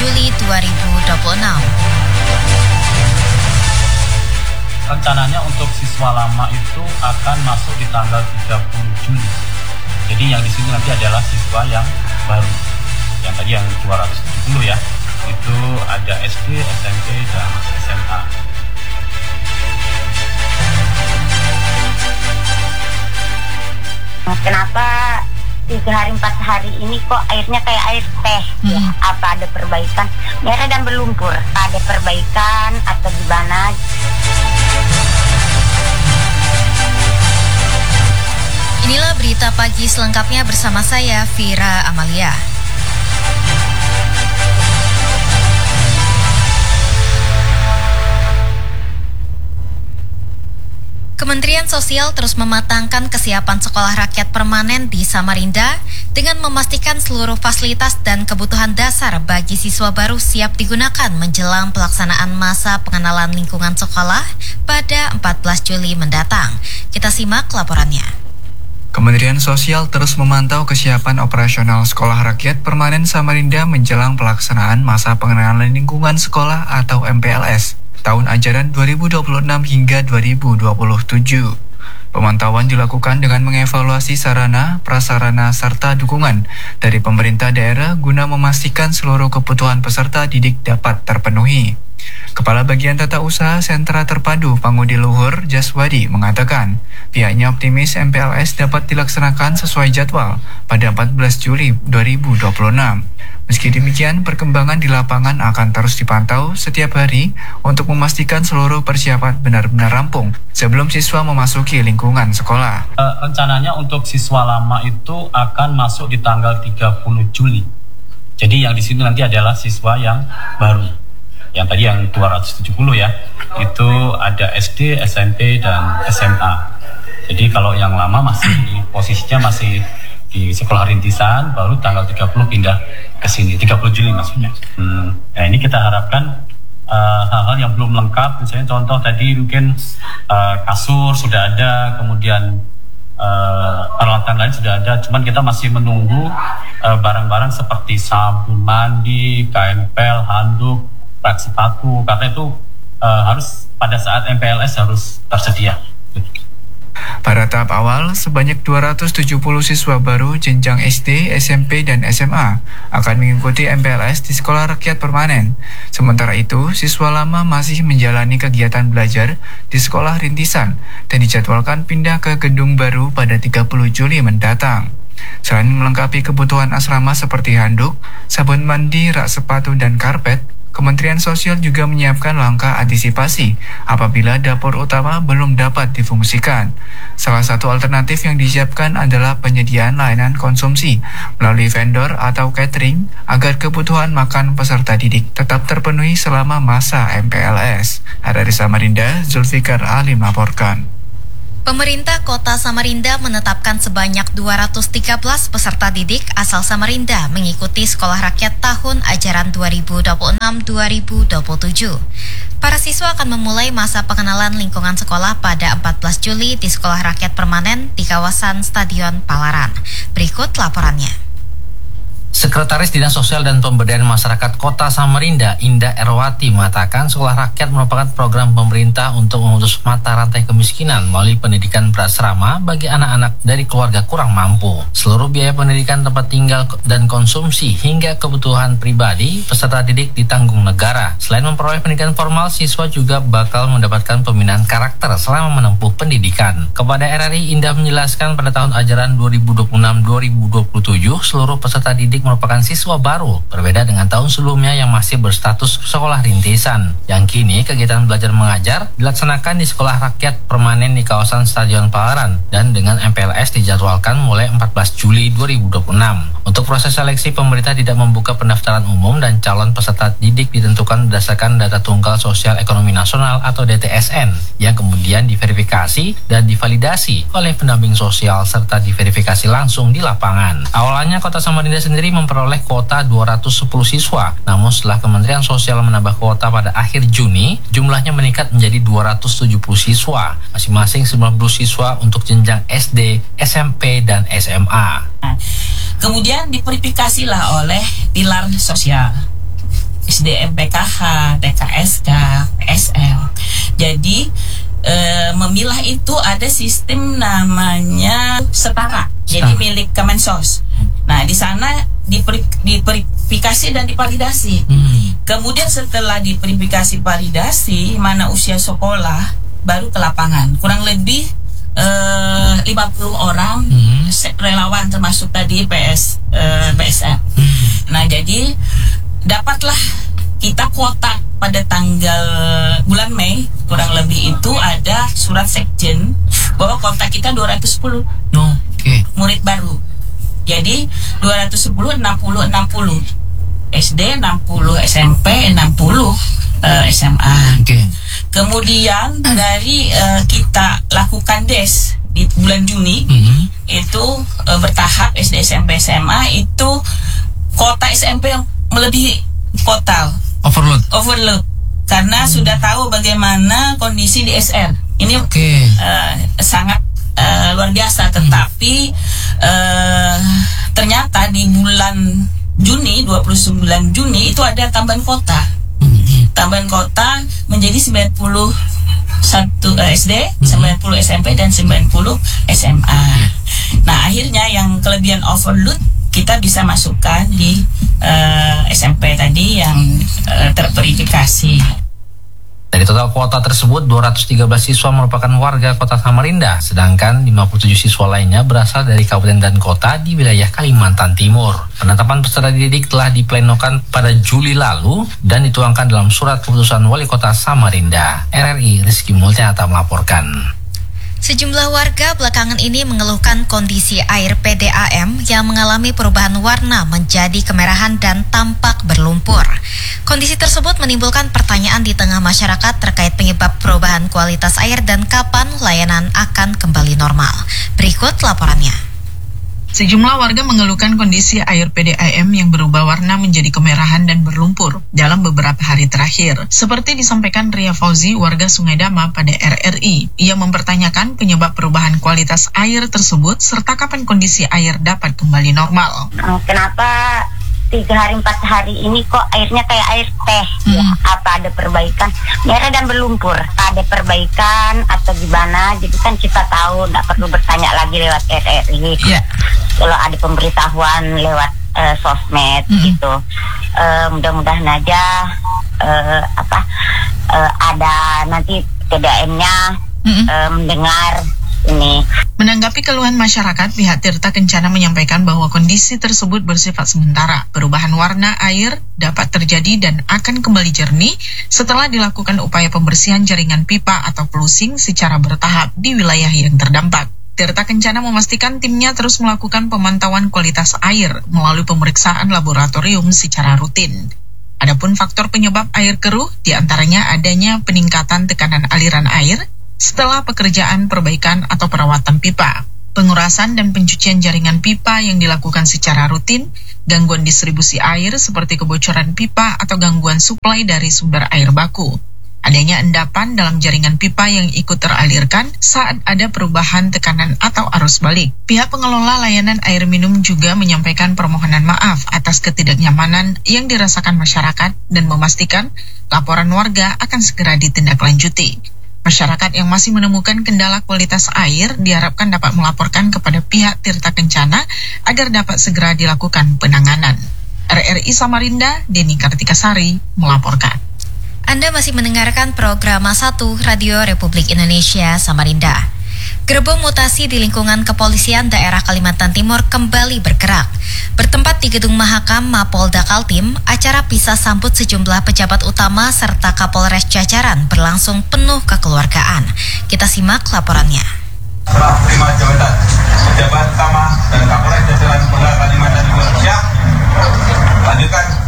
Juli 2026. Rencananya untuk siswa lama itu akan masuk di tanggal 30 Juli. Jadi yang di sini nanti adalah siswa yang baru. Yang tadi yang 270 ya. Itu ada SD, SMP, dan SMA. Kenapa 3 hari 4 hari ini kok airnya kayak air teh ya? Apa ada perbaikan? Merah dan berlumpur, ada perbaikan atau gimana? Inilah berita pagi selengkapnya bersama saya, Vira Amalia. Kementerian Sosial terus mematangkan kesiapan sekolah rakyat permanen di Samarinda dengan memastikan seluruh fasilitas dan kebutuhan dasar bagi siswa baru siap digunakan menjelang pelaksanaan masa pengenalan lingkungan sekolah pada 14 Juli mendatang. Kita simak laporannya. Kementerian Sosial terus memantau kesiapan operasional Sekolah Rakyat Permanen Samarinda menjelang pelaksanaan masa pengenalan lingkungan sekolah atau MPLS tahun ajaran 2026 hingga 2027. Pemantauan dilakukan dengan mengevaluasi sarana, prasarana, serta dukungan dari pemerintah daerah guna memastikan seluruh kebutuhan peserta didik dapat terpenuhi. Kepala Bagian Tata Usaha Sentra Terpadu Pangudi Luhur Jaswadi mengatakan, pihaknya optimis MPLS dapat dilaksanakan sesuai jadwal pada 14 Juli 2026. Meski demikian, perkembangan di lapangan akan terus dipantau setiap hari untuk memastikan seluruh persiapan benar-benar rampung sebelum siswa memasuki lingkungan sekolah. Rencananya untuk siswa lama itu akan masuk di tanggal 30 Juli. Jadi yang di sini nanti adalah siswa yang baru. Yang tadi yang 270 ya, itu ada SD, SMP, dan SMA. Jadi kalau yang lama posisinya masih di sekolah rintisan, baru tanggal 30 pindah ke sini, 30 Juli maksudnya. Nah ini kita harapkan hal-hal yang belum lengkap, misalnya contoh tadi mungkin kasur sudah ada, kemudian peralatan lain sudah ada, cuman kita masih menunggu barang-barang seperti sabun mandi, kaempel, handuk, rak sepatu, karena itu harus pada saat MPLS harus tersedia. Pada tahap awal, sebanyak 270 siswa baru jenjang SD, SMP, dan SMA akan mengikuti MPLS di Sekolah Rakyat Permanen. Sementara itu, siswa lama masih menjalani kegiatan belajar di sekolah rintisan dan dijadwalkan pindah ke gedung baru pada 30 Juli mendatang. Selain melengkapi kebutuhan asrama seperti handuk, sabun mandi, rak sepatu, dan karpet, Kementerian Sosial juga menyiapkan langkah antisipasi apabila dapur utama belum dapat difungsikan. Salah satu alternatif yang disiapkan adalah penyediaan layanan konsumsi melalui vendor atau catering agar kebutuhan makan peserta didik tetap terpenuhi selama masa MPLS. Dari Samarinda, Zulfikar Ali melaporkan. Pemerintah Kota Samarinda menetapkan sebanyak 213 peserta didik asal Samarinda mengikuti Sekolah Rakyat tahun ajaran 2026-2027. Para siswa akan memulai masa pengenalan lingkungan sekolah pada 14 Juli di Sekolah Rakyat Permanen di kawasan Stadion Palaran. Berikut laporannya. Sekretaris Dinas Sosial dan Pemberdayaan Masyarakat Kota Samarinda, Indah Erwati, mengatakan Sekolah Rakyat merupakan program pemerintah untuk memutus mata rantai kemiskinan melalui pendidikan berasrama bagi anak-anak dari keluarga kurang mampu. Seluruh biaya pendidikan, tempat tinggal, dan konsumsi hingga kebutuhan pribadi peserta didik ditanggung negara. Selain memperoleh pendidikan formal, siswa juga bakal mendapatkan pembinaan karakter selama menempuh pendidikan. Kepada RRI, Indah menjelaskan pada tahun ajaran 2026-2027 seluruh peserta didik merupakan siswa baru, berbeda dengan tahun sebelumnya yang masih berstatus sekolah rintisan. Yang kini kegiatan belajar mengajar dilaksanakan di Sekolah Rakyat Permanen di kawasan Stadion Palaran dan dengan MPLS dijadwalkan mulai 14 Juli 2026. Untuk proses seleksi, pemerintah tidak membuka pendaftaran umum dan calon peserta didik ditentukan berdasarkan data Tunggal Sosial Ekonomi Nasional atau DTSN yang kemudian diverifikasi dan divalidasi oleh pendamping sosial serta diverifikasi langsung di lapangan. Awalnya Kota Samarinda sendiri memperoleh kuota 210 siswa, namun setelah Kementerian Sosial menambah kuota pada akhir Juni, jumlahnya meningkat menjadi 270 siswa, masing-masing 90 siswa untuk jenjang SD, SMP, dan SMA. Kemudian diverifikasilah oleh pilar sosial. SDM PKH, TKSK, SM. Jadi memilah itu ada sistem namanya setara. Jadi milik Kemensos. Nah, di sana diverifikasi dan divalidasi. Kemudian setelah diverifikasi validasi, mana usia sekolah, baru ke lapangan. Kurang lebih 50 orang relawan termasuk tadi PSM. Nah, jadi dapatlah kita kuota pada tanggal bulan Mei, kurang lebih itu ada surat sekjen bahwa kuota kita 210 murid baru. Jadi 210 60 SD, 60 SMP, 60 SMA. Kemudian dari kita lakukan DES di bulan Juni itu bertahap SD, SMP, SMA itu kota SMP yang melebihi kota overload karena sudah tahu bagaimana kondisi di SR ini sangat luar biasa. Tetapi ternyata di bulan Juni 29 Juni itu ada tambahan kota menjadi 91 SD, 90 SMP dan 90 SMA. Nah, akhirnya yang kelebihan overload kita bisa masukkan di SMP tadi yang terverifikasi. Dari total kuota tersebut, 213 siswa merupakan warga kota Samarinda, sedangkan 57 siswa lainnya berasal dari kabupaten dan kota di wilayah Kalimantan Timur. Penetapan peserta didik telah diplenokan pada Juli lalu dan dituangkan dalam surat keputusan Wali Kota Samarinda. RRI Rizky Multiata melaporkan. Sejumlah warga belakangan ini mengeluhkan kondisi air PDAM yang mengalami perubahan warna menjadi kemerahan dan tampak berlumpur. Kondisi tersebut menimbulkan pertanyaan di tengah masyarakat terkait penyebab perubahan kualitas air dan kapan layanan akan kembali normal. Berikut laporannya. Sejumlah warga mengeluhkan kondisi air PDAM yang berubah warna menjadi kemerahan dan berlumpur dalam beberapa hari terakhir. Seperti disampaikan Ria Fauzi, warga Sungai Dama pada RRI. Ia mempertanyakan penyebab perubahan kualitas air tersebut serta kapan kondisi air dapat kembali normal. Kenapa 3 hari 4 hari ini kok airnya kayak air teh? Apa ada perbaikan? Merah dan berlumpur. Ada perbaikan atau gimana? Jadi kan kita tahu, nggak perlu bertanya lagi lewat RRI. Kalau ada pemberitahuan lewat sosmed gitu, mudah-mudahan aja ada nanti PDAM-nya mendengar ini. Menanggapi keluhan masyarakat, pihak Tirta Kencana menyampaikan bahwa kondisi tersebut bersifat sementara. Perubahan warna air dapat terjadi dan akan kembali jernih setelah dilakukan upaya pembersihan jaringan pipa atau flusing secara bertahap di wilayah yang terdampak. Tirta Kencana memastikan timnya terus melakukan pemantauan kualitas air melalui pemeriksaan laboratorium secara rutin. Adapun faktor penyebab air keruh, diantaranya adanya peningkatan tekanan aliran air setelah pekerjaan perbaikan atau perawatan pipa, pengurasan dan pencucian jaringan pipa yang dilakukan secara rutin, gangguan distribusi air seperti kebocoran pipa atau gangguan suplai dari sumber air baku, adanya endapan dalam jaringan pipa yang ikut teralirkan saat ada perubahan tekanan atau arus balik. Pihak pengelola layanan air minum juga menyampaikan permohonan maaf atas ketidaknyamanan yang dirasakan masyarakat dan memastikan laporan warga akan segera ditindaklanjuti. Masyarakat yang masih menemukan kendala kualitas air diharapkan dapat melaporkan kepada pihak Tirta Kencana agar dapat segera dilakukan penanganan. RRI Samarinda, Deni Kartikasari melaporkan. Anda masih mendengarkan program 1 Radio Republik Indonesia Samarinda. Gerbong mutasi di lingkungan kepolisian daerah Kalimantan Timur kembali bergerak. Bertempat di Gedung Mahakam Mapolda Kaltim, acara pisah sambut sejumlah pejabat utama serta Kapolres jajaran berlangsung penuh kekeluargaan. Kita simak laporannya. Serah terima jabatan pejabat utama dan Kapolres jajaran Polda Kalimantan Timur siap. Lanjutkan.